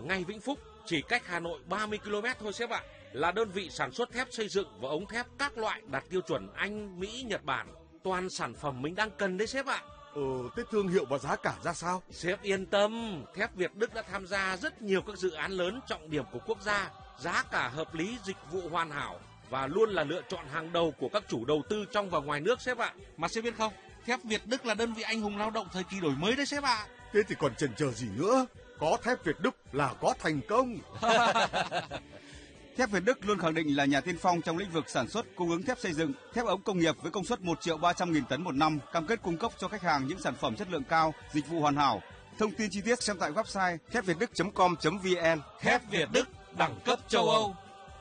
ngay Vĩnh Phúc, chỉ cách Hà Nội 30 km thôi sếp ạ. Là đơn vị sản xuất thép xây dựng và ống thép các loại đạt tiêu chuẩn Anh, Mỹ, Nhật Bản. Toàn sản phẩm mình đang cần đấy sếp ạ. Thế thương hiệu và giá cả ra sao? Sếp yên tâm, thép Việt Đức đã tham gia rất nhiều các dự án lớn trọng điểm của quốc gia. Giá cả hợp lý, dịch vụ hoàn hảo và luôn là lựa chọn hàng đầu của các chủ đầu tư trong và ngoài nước sếp ạ. Mà sếp biết không, thép Việt Đức là đơn vị anh hùng lao động thời kỳ đổi mới đấy sếp ạ. Thế thì còn chần chờ gì nữa? Có thép Việt Đức là có thành công. Thép Việt Đức luôn khẳng định là nhà tiên phong trong lĩnh vực sản xuất, cung ứng thép xây dựng, thép ống công nghiệp với công suất 1.300.000 tấn một năm, cam kết cung cấp cho khách hàng những sản phẩm chất lượng cao, dịch vụ hoàn hảo. Thông tin chi tiết xem tại website thepvietduc.com.vn. Thép Việt Đức, đẳng cấp châu Âu.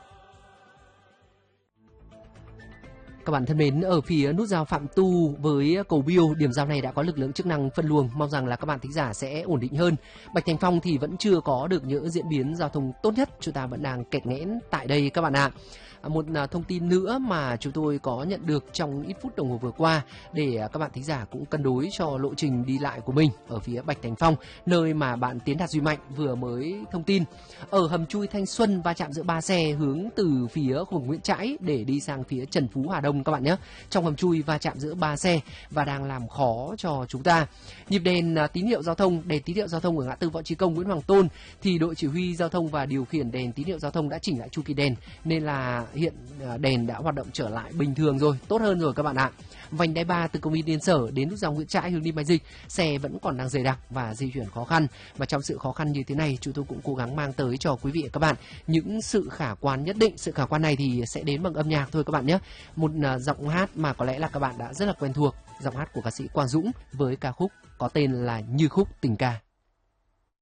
Các bạn thân mến, ở phía nút giao Phạm Tu với cầu Biêu, điểm giao này đã có lực lượng chức năng phân luồng, mong rằng là các bạn thính giả sẽ ổn định hơn. Bạch Thành Phong thì vẫn chưa có được những diễn biến giao thông tốt nhất, chúng ta vẫn đang kẹt nghẽn tại đây các bạn ạ. Một thông tin nữa mà chúng tôi có nhận được trong ít phút đồng hồ vừa qua để các bạn thính giả cũng cân đối cho lộ trình đi lại của mình ở phía Bạch Thành Phong, nơi mà bạn Tiến Đạt Duy Mạnh vừa mới thông tin. Ở hầm chui Thanh Xuân va chạm giữa 3 xe hướng từ phía khu vực Nguyễn Trãi để đi sang phía Trần Phú Hà Đông các bạn nhé. Trong hầm chui va chạm giữa 3 xe và đang làm khó cho chúng ta. Nhịp đèn tín hiệu giao thông, đèn tín hiệu giao thông ở ngã tư Võ Chí Công, Nguyễn Hoàng Tôn thì đội chỉ huy giao thông và điều khiển đèn tín hiệu giao thông đã chỉnh lại chu kỳ đèn nên là hiện đèn đã hoạt động trở lại bình thường rồi, tốt hơn rồi các bạn ạ. Vành đai 3 từ công viên Yên Sở đến nút giao Nguyễn Trãi hướng đi Mai Dịch, xe vẫn còn đang dày đặc và di chuyển khó khăn. Và trong sự khó khăn như thế này, chúng tôi cũng cố gắng mang tới cho quý vị và các bạn những sự khả quan nhất định. Sự khả quan này thì sẽ đến bằng âm nhạc thôi các bạn nhé. Một giọng hát mà có lẽ là các bạn đã rất là quen thuộc, giọng hát của ca sĩ Quang Dũng với ca khúc có tên là Như Khúc Tình Ca.